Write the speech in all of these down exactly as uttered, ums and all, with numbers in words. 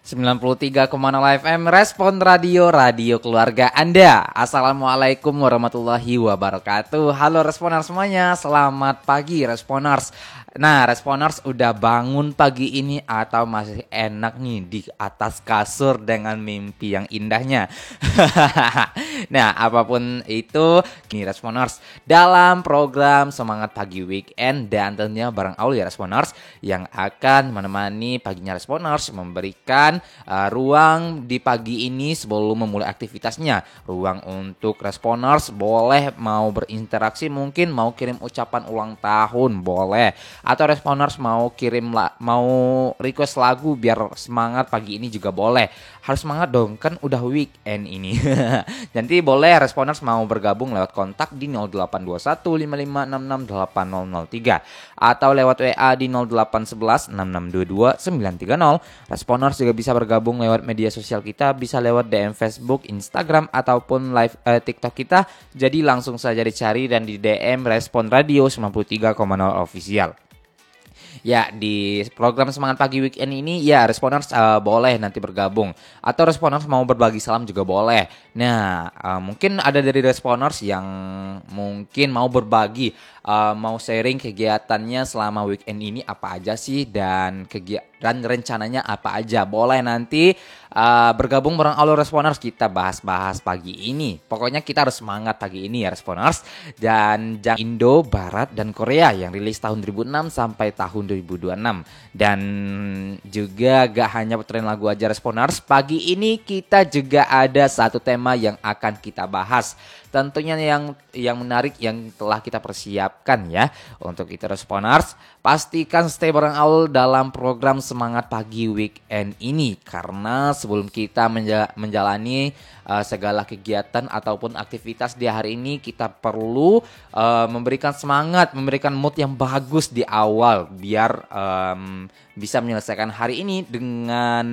sembilan puluh tiga koma nol F M Respon Radio, radio keluarga Anda. Assalamualaikum warahmatullahi wabarakatuh. Halo Responers semuanya, selamat pagi Responers. Nah, Responers udah bangun pagi ini atau masih enak nih di atas kasur dengan mimpi yang indahnya? Nah, apapun itu, gini Responers, dalam program Semangat Pagi Weekend dan tentunya bareng Aul ya Responers yang akan menemani paginya Responers, memberikan uh, ruang di pagi ini sebelum memulai aktivitasnya. Ruang untuk Responers boleh mau berinteraksi, mungkin mau kirim ucapan ulang tahun boleh, atau Responers mau kirim la- mau request lagu biar semangat pagi ini juga boleh. Harus semangat dong, kan udah weekend ini. Nanti boleh Responers mau bergabung lewat kontak di nol delapan dua satu lima lima enam enam delapan nol nol tiga atau lewat W A di nol delapan satu satu enam enam dua dua sembilan tiga nol. Responers juga bisa bergabung lewat media sosial kita, bisa lewat D M Facebook, Instagram ataupun live eh, TikTok kita. Jadi langsung saja dicari dan di D M Respon Radio sembilan puluh tiga koma nol Official. Ya, di program Semangat Pagi Weekend ini ya Responers uh, boleh nanti bergabung, atau Responers mau berbagi salam juga boleh. Nah, uh, mungkin ada dari Responers yang mungkin mau berbagi, uh, mau sharing kegiatannya selama weekend ini apa aja sih, dan kegiatan dan rencananya apa aja. Boleh nanti uh, bergabung bareng Alur Responers, kita bahas-bahas pagi ini. Pokoknya kita harus semangat pagi ini ya Responers. Dan Jang Indo, Barat, dan Korea yang rilis tahun dua ribu enam sampai tahun dua ribu dua puluh enam. Dan juga gak hanya tren lagu aja Responers, pagi ini kita juga ada satu tema yang akan kita bahas. Tentunya yang yang menarik yang telah kita persiapkan ya. Untuk itu Responers, pastikan stay bareng Aul dalam program Semangat Pagi Weekend ini, karena sebelum kita menja- menjalani uh, segala kegiatan ataupun aktivitas di hari ini, kita perlu uh, memberikan semangat, memberikan mood yang bagus di awal biar um, bisa menyelesaikan hari ini dengan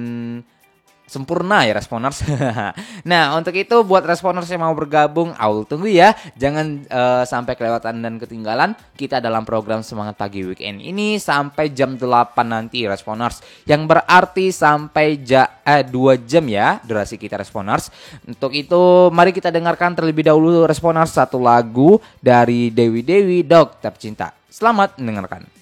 sempurna ya Responers. Nah, untuk itu buat Responers yang mau bergabung, Aul tunggu ya. Jangan uh, sampai kelewatan dan ketinggalan kita dalam program Semangat Pagi Weekend ini sampai jam delapan nanti Responers. Yang berarti sampai ja- eh, dua jam ya durasi kita Responers. Untuk itu mari kita dengarkan terlebih dahulu Responers satu lagu dari Dewi Dewi Dog Tercinta. Selamat mendengarkan.